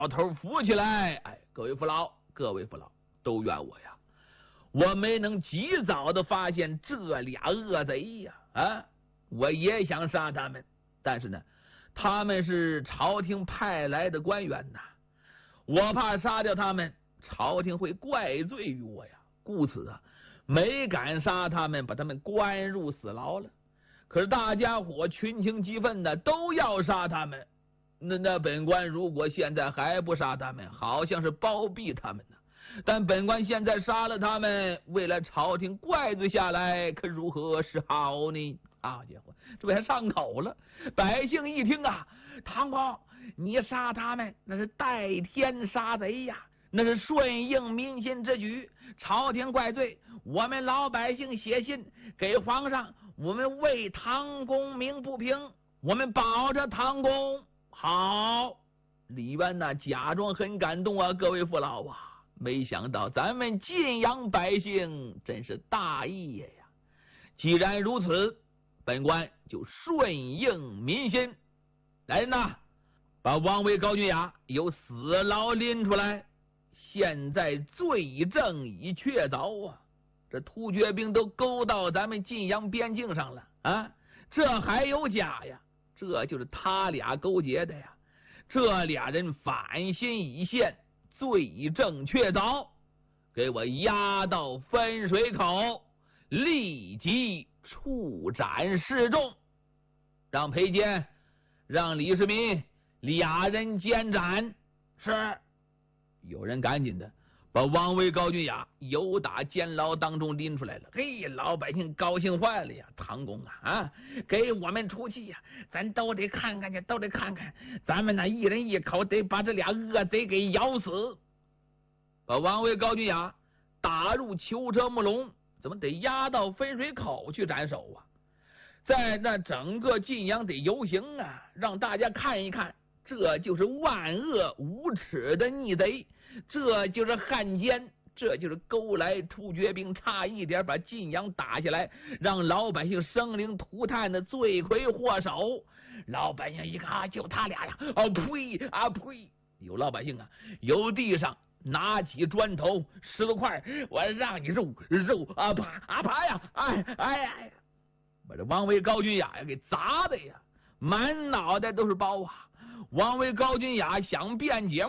头扶起来，哎，各位父老都怨我呀，我没能及早的发现这俩恶贼呀，啊，我也想杀他们，但是呢，他们是朝廷派来的官员呐，我怕杀掉他们，朝廷会怪罪于我呀，故此啊，没敢杀他们，把他们关入死牢了。可是大家伙群情激愤的，都要杀他们。那本官如果现在还不杀他们，好像是包庇他们呢。但本官现在杀了他们，为了朝廷怪罪下来，可如何是好呢？啊，家伙，这不还上口了？百姓一听啊，唐公，你杀他们那是代天杀贼呀，那是顺应民心之举。朝廷怪罪，我们老百姓写信给皇上，我们为唐公鸣不平，我们保着唐公。好，李渊呐，假装很感动啊，各位父老啊，没想到咱们晋阳百姓真是大义呀！既然如此，本官就顺应民心。来人呐，把王维、高君雅由死牢拎出来，现在罪证已确凿啊！这突厥兵都勾到咱们晋阳边境上了啊，这还有假呀？这就是他俩勾结的呀！这俩人反心已现，罪证确凿，给我押到分水口，立即处斩示众。让裴坚、让李世民俩人监斩。是。有人赶紧的把王维、高君雅由打监牢当中拎出来了。嘿，老百姓高兴坏了呀！唐公啊，给我们出气呀！咱都得看看去，都得看看，咱们那一人一口得把这俩恶贼给咬死。把王维、高君雅打入囚车木笼，怎么得押到分水口去斩首啊？在那整个晋阳得游行啊，让大家看一看，这就是万恶无耻的逆贼，这就是汉奸，这就是勾来突厥兵，差一点把晋阳打下来，让老百姓生灵涂炭的罪魁祸首。老百姓一看啊，就他俩呀！啊呸啊呸！有老百姓啊，由地上拿起砖头、石头块，我让你肉啊啪呀！哎！把这王维、高君雅呀给砸的呀，满脑袋都是包啊！王维、高君雅想辩解，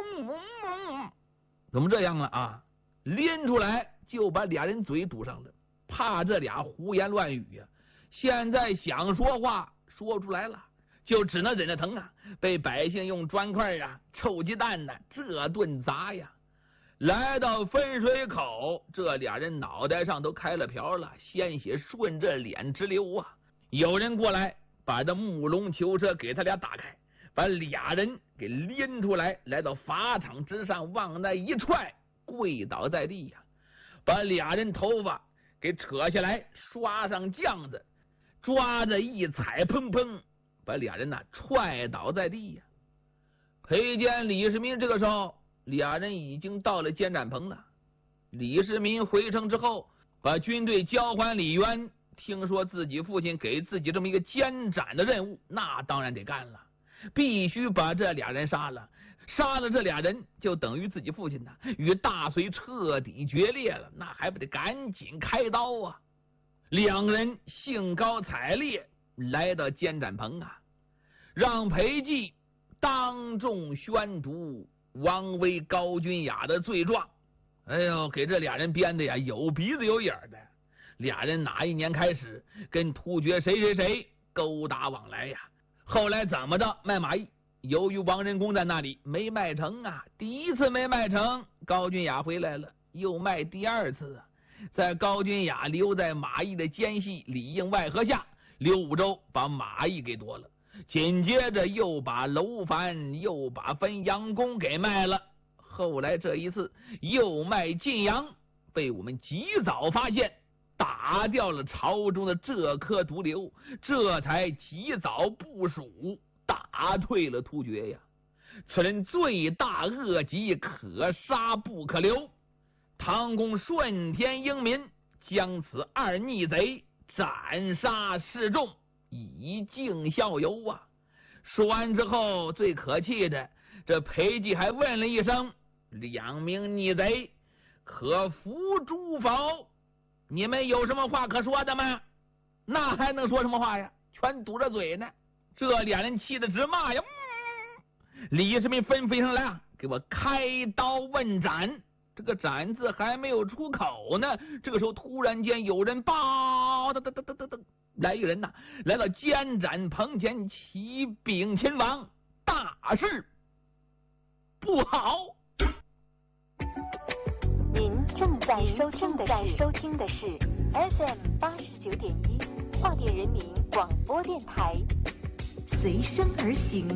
怎么这样了啊？拎出来就把俩人嘴堵上了，怕这俩胡言乱语呀。现在想说话说不出来了，就只能忍着疼啊，被百姓用砖块啊、臭鸡蛋呢这顿砸呀。来到分水口，这俩人脑袋上都开了瓢了，鲜血顺着脸直流啊！有人过来把这木笼囚车给他俩打开，把俩人给拎出来，来到法场之上，往那一踹，跪倒在地呀！把俩人头发给扯下来，刷上浆子，抓着一踩，砰砰，把俩人踹倒在地呀！裴坚、李世民这个时候，俩人已经到了监斩棚了。李世民回城之后，把军队交还李渊，听说自己父亲给自己这么一个监斩的任务，那当然得干了，必须把这俩人杀了。杀了这俩人，就等于自己父亲与大隋彻底决裂了，那还不得赶紧开刀啊！两人兴高采烈来到监斩棚啊，让裴寂当众宣读王维、高君雅的罪状。哎呦，给这俩人编的呀，有鼻子有眼的。俩人哪一年开始跟突厥谁勾搭往来呀？后来怎么着卖马邑？由于王仁公在那里没卖成啊，第一次没卖成，高君雅回来了，又卖第二次啊。在高君雅留在马邑的奸细里应外合下，刘武周把马邑给夺了，紧接着又把楼烦又把汾阳宫给卖了。后来这一次又卖晋阳，被我们及早发现，打掉了朝中的这颗毒瘤，这才及早部署，打退了突厥呀。此人罪大恶极，可杀不可留。唐公顺天应民，将此二逆贼斩杀示众，以儆效尤啊！说完之后，最可气的这裴寂还问了一声：“两名逆贼可伏诛否？你们有什么话可说的吗？”那还能说什么话呀？全堵着嘴呢。这两人气得直骂呀！李世民吩咐一声：“来，给我开刀问斩。”这个斩字还没有出口呢，这个时候突然间有人报，来一个人呐，来到监斩棚前，启禀秦王，大事不好。 您正在收听的是 FM 89.1华电人民广播电台，随声而行。